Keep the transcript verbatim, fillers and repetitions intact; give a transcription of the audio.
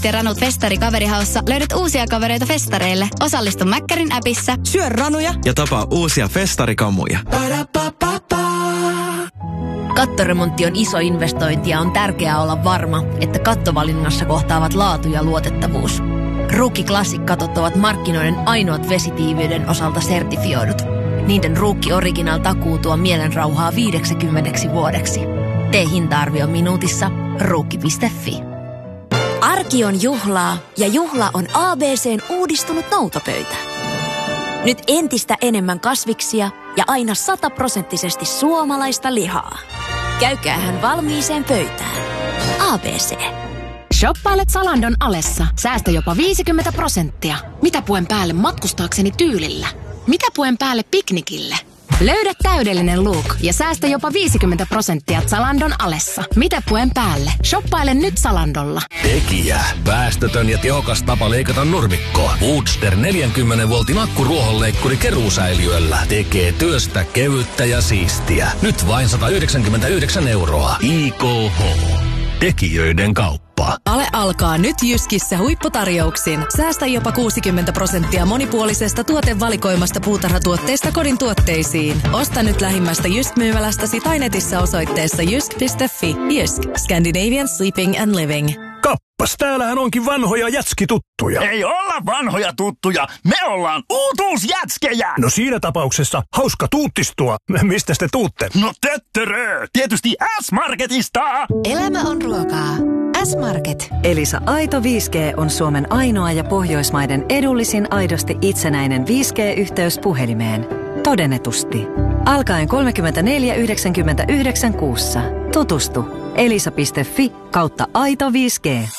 ja Ranut Festari kaverihaussa löydät uusia kavereita festareille. Osallistu Mäkkärin appissa. Syö ranuja ja tapaa uusia festarikamuja. Kattoremontti on iso investointi ja on tärkeää olla varma, että kattovalinnassa kohtaavat laatu ja luotettavuus. Ruukki Classic-katot ovat markkinoiden ainoat vesitiiviyden osalta sertifioidut. Niiden Ruukki Original takuu tuo mielenrauhaa viideksikymmeneksi vuodeksi. Tee hinta-arvio minuutissa. Ruukki piste fi. Arki on juhlaa ja juhla on A B C:n uudistunut noutopöytä. Nyt entistä enemmän kasviksia ja aina sataprosenttisesti suomalaista lihaa. Käykäähän valmiiseen pöytään. A B C. Shoppailet Zalandon alessa. Säästä jopa viisikymmentä prosenttia. Mitä puen päälle matkustaakseni tyylillä? Mitä puen päälle piknikille? Löydä täydellinen look ja säästä jopa viisikymmentä prosenttia Zalandon alessa. Mitä puen päälle? Shoppaile nyt Zalandolla. Tekijä. Päästötön ja tehokas tapa leikata nurmikkoa. Woodster neljänkymmenen voltin akkuruohonleikkuri keruusäiliöllä tekee työstä kevyttä ja siistiä. Nyt vain sata yhdeksänkymmentäyhdeksän euroa. I K H. Tekijöiden kauppa. Ale alkaa nyt Jyskissä huipputarjouksin. Säästä jopa kuusikymmentä prosenttia monipuolisesta tuotevalikoimasta puutarhatuotteista kodin tuotteisiin. Osta nyt lähimmästä Jysk-myymälästäsi tai netissä osoitteessa jysk piste fi. Jysk. Scandinavian Sleeping and Living. Kappas, täällähän onkin vanhoja jätskituttuja. Ei olla vanhoja tuttuja, me ollaan uutuusjätskejä. No siinä tapauksessa hauska tuuttistua. Mistä te tuutte? No töttörö, tietysti S-Marketista. Elämä on ruokaa. S-Market. Elisa Aito viisi G on Suomen ainoa ja Pohjoismaiden edullisin aidosti itsenäinen viisi G-yhteys puhelimeen. Todennetusti. Alkaen kolmekymmentäneljä yhdeksänkymmentäyhdeksän kuussa. Tutustu. elisa piste fi kautta aito viisi G.